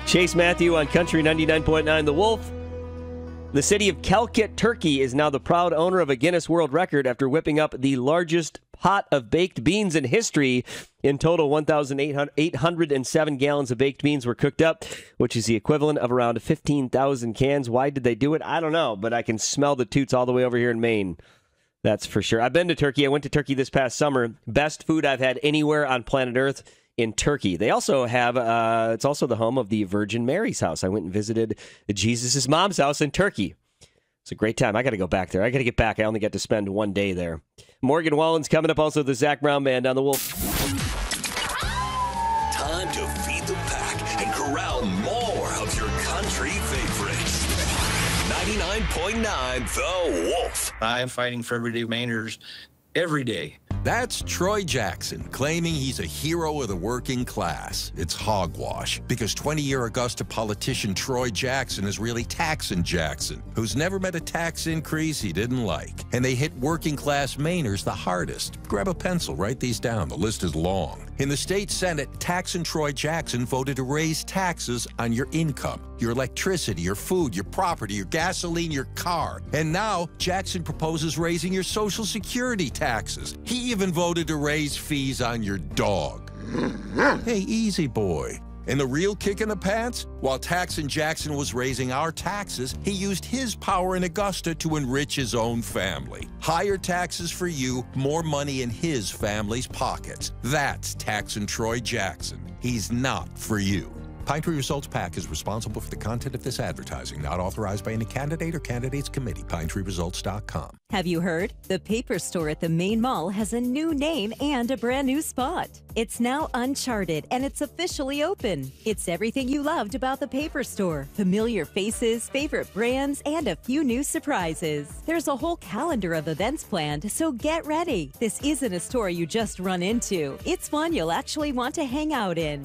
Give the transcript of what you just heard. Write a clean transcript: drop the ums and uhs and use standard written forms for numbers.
Chase Matthew on Country 99.9 The Wolf. The city of Kelkit, Turkey is now the proud owner of a Guinness World Record after whipping up the largest pot of baked beans in history. In total, 1,807 gallons of baked beans were cooked up, which is the equivalent of around 15,000 cans. Why did they do it? I don't know, but I can smell the toots all the way over here in Maine. That's for sure. I've been to Turkey. I went to Turkey this past summer. Best food I've had anywhere on planet Earth in Turkey. They also have, it's also the home of the Virgin Mary's house. I went and visited Jesus' mom's house in Turkey. It's a great time. I got to go back there. I got to get back. I only got to spend one day there. Morgan Wallen's coming up. Also, the Zach Brown Band on the Wolf. Time to feed the pack and corral more of your country favorites. 99.9 The Wolf. I am fighting for everyday Mainers every day. That's Troy Jackson claiming he's a hero of the working class. It's hogwash, because 20-year Augusta politician Troy Jackson is really Taxin' Jackson, who's never met a tax increase he didn't like. And they hit working class Mainers the hardest. Grab a pencil, write these down. The list is long. In the state Senate, Taxin' Troy Jackson voted to raise taxes on your income, your electricity, your food, your property, your gasoline, your car. And now Jackson proposes raising your Social Security taxes. He even voted to raise fees on your dog. Hey, easy boy. And the real kick in the pants? While Taxin' Jackson was raising our taxes, he used his power in Augusta to enrich his own family. Higher taxes for you, more money in his family's pockets. That's Taxin' Troy Jackson. He's not for you. Pine Tree Results PAC is responsible for the content of this advertising, not authorized by any candidate or candidates committee. PineTreeResults.com. Have you heard? The Paper Store at the Main Mall has a new name and a brand new spot. It's now Uncharted, and it's officially open. It's everything you loved about the Paper Store. Familiar faces, favorite brands, and a few new surprises. There's a whole calendar of events planned, so get ready. This isn't a store you just run into. It's one you'll actually want to hang out in.